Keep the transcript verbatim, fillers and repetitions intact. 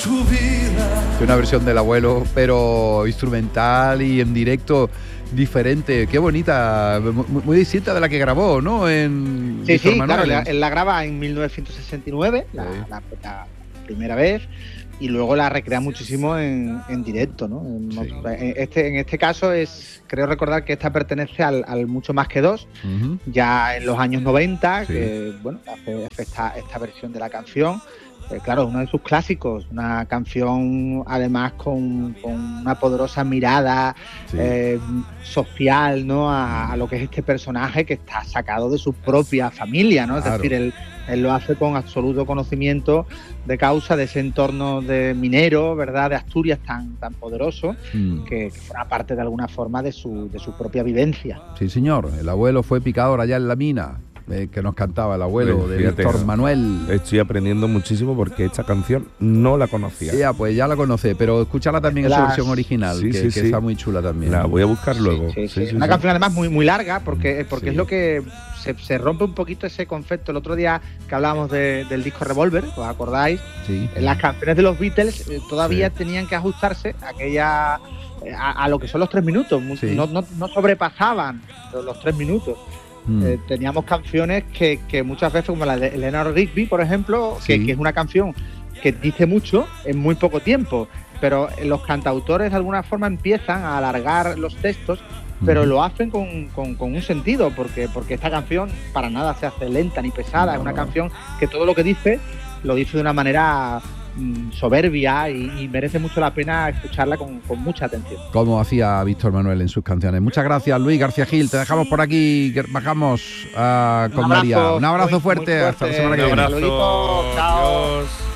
su vida. Una versión del abuelo, pero instrumental y en directo diferente. Qué bonita, muy, muy distinta de la que grabó, ¿no? En sí, Víctor sí, Manuel. claro, él la graba en mil novecientos sesenta y nueve, sí. la, la, la primera vez, y luego la recrea muchísimo en, en directo, ¿no? En, sí. en, este, en este caso es, creo recordar que esta pertenece al, al Mucho Más que Dos, uh-huh. ya en los años noventa, sí. que bueno, hace esta, esta versión de la canción. Eh, claro, uno de sus clásicos, una canción además con, con una poderosa mirada sí. eh, social, ¿no? A, a lo que es este personaje que está sacado de su propia familia, ¿no? Claro. Es decir, él, él lo hace con absoluto conocimiento de causa de ese entorno de minero, ¿verdad? De Asturias tan, tan poderoso, mm. que, que forma parte de alguna forma de su, de su propia vivencia. Sí, señor. El abuelo fue picador allá en la mina. Eh, que nos cantaba el abuelo pues, de fíjate, Víctor Manuel. Estoy aprendiendo muchísimo porque esta canción no la conocía. Ya, pues ya la conoce, pero escúchala también en su versión original, sí, que, sí, que sí. está muy chula también. La voy a buscar luego. Sí, sí, sí, sí. Sí, Una sí. canción además muy, muy larga, porque, porque sí. es lo que se, se rompe un poquito ese concepto. El otro día que hablábamos de, del disco Revolver, ¿os acordáis? Sí. Las canciones de los Beatles eh, todavía sí. tenían que ajustarse a aquella a, a lo que son los tres minutos. Sí. No, no, no sobrepasaban los, los tres minutos. Mm. Eh, teníamos canciones que, que muchas veces, como la de Eleanor Rigby, por ejemplo, sí. que, que es una canción que dice mucho en muy poco tiempo, pero los cantautores de alguna forma empiezan a alargar los textos, pero mm. lo hacen con, con, con un sentido, porque, porque esta canción para nada se hace lenta ni pesada, no, es una no. canción que todo lo que dice, lo dice de una manera soberbia y, y merece mucho la pena escucharla con, con mucha atención. Como hacía Víctor Manuel en sus canciones. Muchas gracias, Luis García Gil. Te dejamos por aquí, que bajamos uh, con Un abrazo, María. Un abrazo muy, fuerte. muy fuerte. Hasta la semana que viene. Un abrazo. Chao.